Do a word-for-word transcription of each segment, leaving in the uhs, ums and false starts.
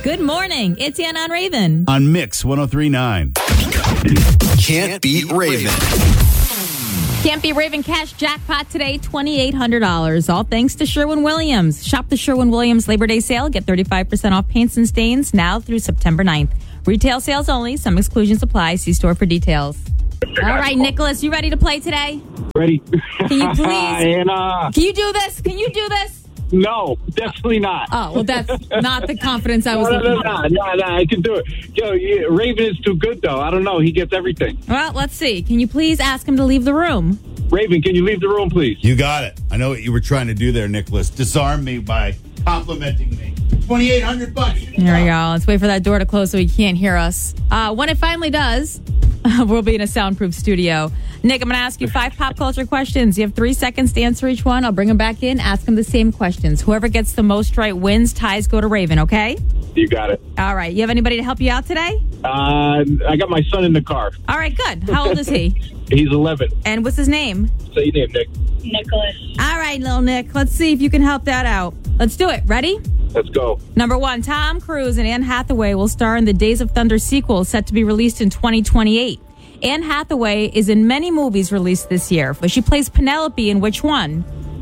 Good morning. It's Anna on Raven. On Mix one oh three point nine. Can't beat Raven. Can't Be Raven cash jackpot today, two thousand eight hundred dollars. All thanks to Sherwin-Williams. Shop the Sherwin-Williams Labor Day sale. Get thirty-five percent off paints and stains now through September ninth. Retail sales only. Some exclusions apply. See store for details. All right, Nicholas, you ready to play today? Ready. Can you please? Anna. Can you do this? Can you do this? No, definitely not. Oh, well, that's not the confidence I was no, no, looking no, for. no, no, no, I can do it. Yo, yeah, Raven is too good, though. I don't know. He gets everything. Well, let's see. Can you please ask him to leave the room? Raven, can you leave the room, please? You got it. I know what you were trying to do there, Nicholas. Disarm me by complimenting me. twenty-eight hundred bucks. There we go. Let's wait for that door to close so he can't hear us. Uh, when it finally does, we'll be in a soundproof studio. Nick, I'm going to ask you five pop culture questions. You have three seconds to answer each one. I'll bring them back in, ask them the same questions. Whoever gets the most right wins. Ties go to Raven, okay? You got it. All right. You have anybody to help you out today? Uh, I got my son in the car. All right, good. How old is he? He's eleven. And what's his name? Say your name, Nick. Nicholas. All right, little Nick. Let's see if you can help that out. Let's do it. Ready? Let's go. Number one, Tom Cruise and Anne Hathaway will star in the Days of Thunder sequel set to be released in twenty twenty-eight. Anne Hathaway is in many movies released this year, but she plays Penelope in which one?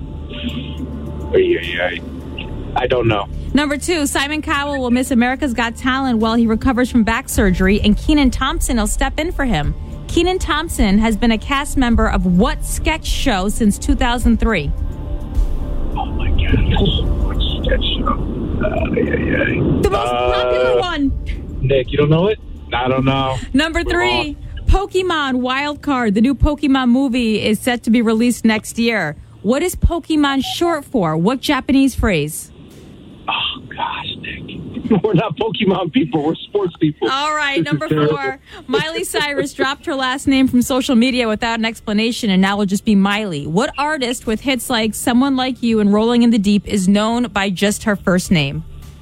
Yeah, yeah. I don't know. Number two, Simon Cowell will miss America's Got Talent while he recovers from back surgery, and Kenan Thompson will step in for him. Kenan Thompson has been a cast member of what sketch show since two thousand three? Oh, my goodness. What sketch show? Uh, yeah, yeah. The most uh, popular one. Nick, you don't know it? I don't know. Number three, Pokemon Wild Card. The new Pokemon movie is set to be released next year. What is Pokemon short for? What Japanese phrase? Oh, gosh, Nick. We're not Pokemon people. We're sports people. All right, This number is terrible. four. Miley Cyrus dropped her last name from social media without an explanation, and now will just be Miley. What artist with hits like Someone Like You and Rolling in the Deep is known by just her first name?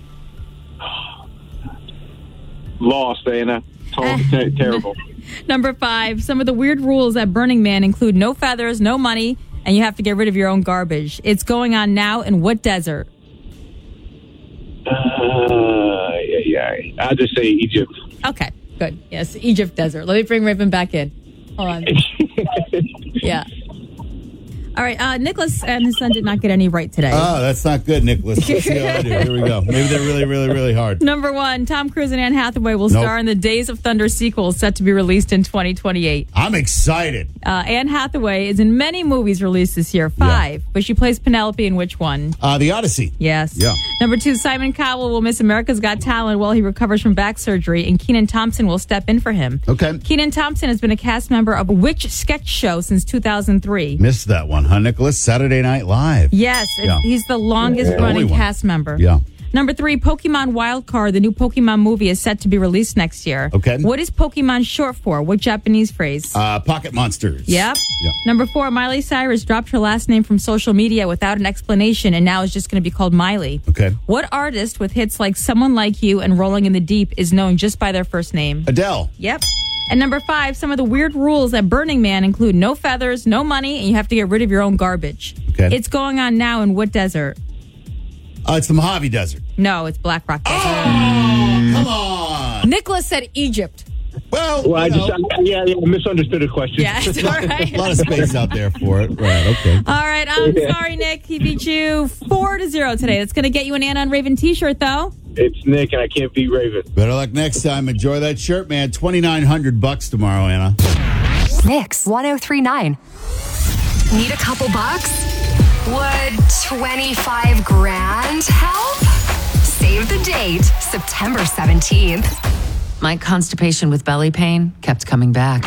Lost, Anna. Totally ter- terrible. Number five. Some of the weird rules at Burning Man include no feathers, no money, and you have to get rid of your own garbage. It's going on now in what desert? Uh, yeah, yeah. I'll just say Egypt. Okay, good. Yes, Egypt desert. Let me bring Raven back in. Hold on. Yeah. All right, uh, Nicholas and his son did not get any right today. Oh, that's not good, Nicholas. Let's see how I do. Here we go. Maybe they're really, really, really hard. Number one, Tom Cruise and Anne Hathaway will Nope. star in the Days of Thunder sequel set to be released in twenty twenty-eight. I'm excited. Uh, Anne Hathaway is in many movies released this year, five, but she plays Penelope in which one? Uh, the Odyssey. Yes. Yeah. Number two, Simon Cowell will miss America's Got Talent while he recovers from back surgery, and Kenan Thompson will step in for him. Okay. Kenan Thompson has been a cast member of which sketch show since two thousand three? Missed Missed that one, huh, Nicholas? Saturday Night Live. Yes, it's- Yeah. he's the longest Yeah. Only running one. cast member. Yeah. Number three, Pokemon Wild Card, the new Pokemon movie, is set to be released next year. Okay. What is Pokemon short for? What Japanese phrase? Uh, Pocket Monsters. Yep. Yeah. Number four, Miley Cyrus dropped her last name from social media without an explanation and now is just going to be called Miley. Okay. What artist with hits like Someone Like You and Rolling in the Deep is known just by their first name? Adele. Yep. And number five, some of the weird rules at Burning Man include no feathers, no money, and you have to get rid of your own garbage. Okay. It's going on now in what desert? Uh, it's the Mojave Desert. No, it's Black Rock Desert. Oh, come on. Nicholas said Egypt. Well, Well, I you just, know, I, yeah, yeah, I misunderstood the question. Yeah, it's all right. a lot of space out there for it. Right, okay. All right, I'm sorry, Nick. He beat you four to zero today. That's going to get you an Anna on Raven t-shirt, though. It's Nick, and I can't beat Raven. Better luck next time. Enjoy that shirt, man. twenty-nine hundred bucks tomorrow, Anna. Mix one oh three point nine. Need a couple bucks? Would twenty-five grand help? Save the date, September seventeenth. My constipation with belly pain kept coming back.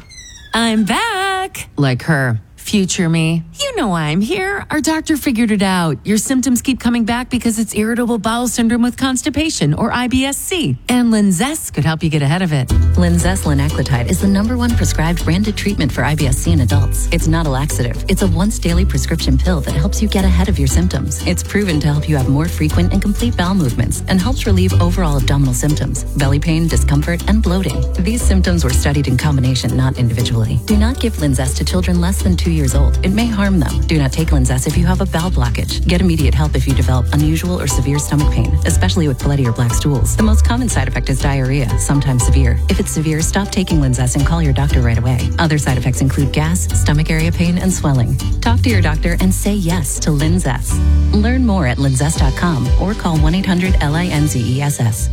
I'm back. Like her. Future me. You know I'm here. Our doctor figured it out. Your symptoms keep coming back because it's irritable bowel syndrome with constipation, or I B S C. And Linzess could help you get ahead of it. Linzess linaclotide is the number one prescribed branded treatment for I B S C in adults. It's not a laxative. It's a once daily prescription pill that helps you get ahead of your symptoms. It's proven to help you have more frequent and complete bowel movements and helps relieve overall abdominal symptoms, belly pain, discomfort, and bloating. These symptoms were studied in combination, not individually. Do not give Linzess to children less than two years old, it may harm them. Do not take Linzess if you have a bowel blockage. Get immediate help if you develop unusual or severe stomach pain, especially with bloody or black stools. The most common side effect is diarrhea, sometimes severe. If it's severe, stop taking Linzess and call your doctor right away. Other side effects include gas, stomach area pain, and swelling. Talk to your doctor and say yes to Linzess. Learn more at linzess dot com or call one eight hundred L I N Z E S S.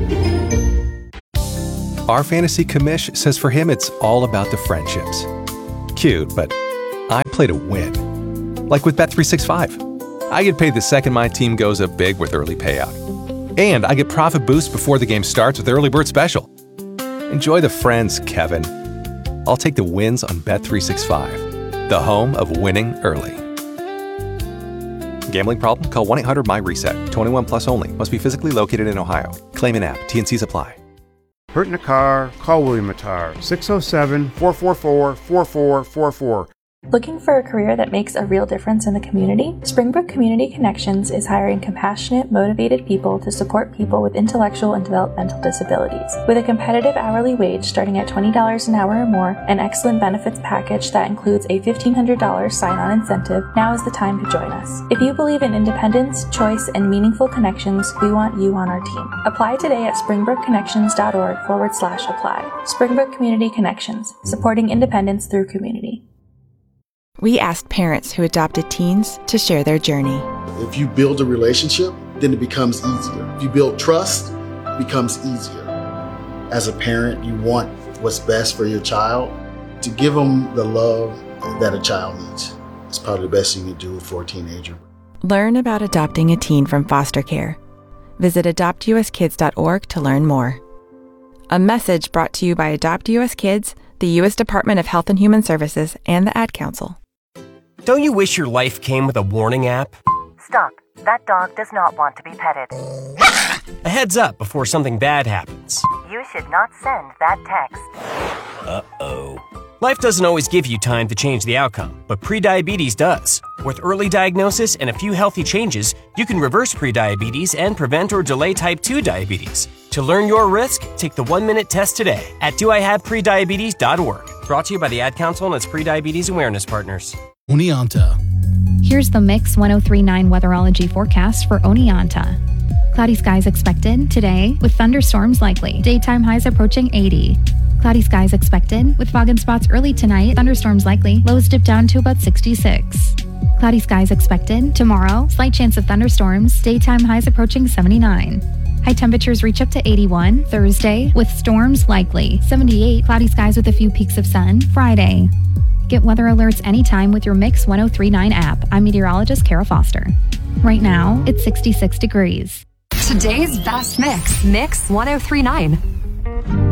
Our fantasy commish says for him it's all about the friendships. Cute, but I play to win. Like with Bet three sixty-five. I get paid the second my team goes up big with early payout. And I get profit boost before the game starts with Early Bird Special. Enjoy the friends, Kevin. I'll take the wins on Bet three sixty-five, the home of winning early. Gambling problem? Call one eight hundred M Y reset. twenty-one plus only. Must be physically located in Ohio. Claim in app. T and Cs apply. Hurt in a car? Call William Attar. six oh seven, four four four, four four four four. Looking for a career that makes a real difference in the community? Springbrook Community Connections is hiring compassionate, motivated people to support people with intellectual and developmental disabilities. With a competitive hourly wage starting at twenty dollars an hour or more, an excellent benefits package that includes a fifteen hundred dollars sign-on incentive, now is the time to join us. If you believe in independence, choice, and meaningful connections, we want you on our team. Apply today at springbrookconnections.org forward slash apply. Springbrook Community Connections, supporting independence through community. We asked parents who adopted teens to share their journey. If you build a relationship, then it becomes easier. If you build trust, it becomes easier. As a parent, you want what's best for your child. To give them the love that a child needs. It's probably the best thing you can do for a teenager. Learn about adopting a teen from foster care. Visit adopt U S kids dot org to learn more. A message brought to you by Adopt U S Kids, the U S Department of Health and Human Services, and the Ad Council. Don't you wish your life came with a warning app? Stop. That dog does not want to be petted. A heads up before something bad happens. You should not send that text. Uh-oh. Life doesn't always give you time to change the outcome, but prediabetes does. With early diagnosis and a few healthy changes, you can reverse prediabetes and prevent or delay type two diabetes. To learn your risk, take the one-minute test today at do I have prediabetes dot org. Brought to you by the Ad Council and its prediabetes awareness partners. Oneonta. Here's the Mix ten thirty-nine weatherology forecast for Oneonta. Cloudy skies expected today with thunderstorms likely. Daytime highs approaching eighty. Cloudy skies expected with fog and spots early tonight. Thunderstorms likely. Lows dip down to about sixty-six. Cloudy skies expected tomorrow. Slight chance of thunderstorms. Daytime highs approaching seventy-nine. High temperatures reach up to eighty-one. Thursday with storms likely. seventy-eight. Cloudy skies with a few peaks of sun. Friday. Get weather alerts anytime with your Mix ten thirty-nine app. I'm meteorologist Kara Foster. Right now, it's sixty-six degrees. Today's best mix, Mix ten thirty-nine.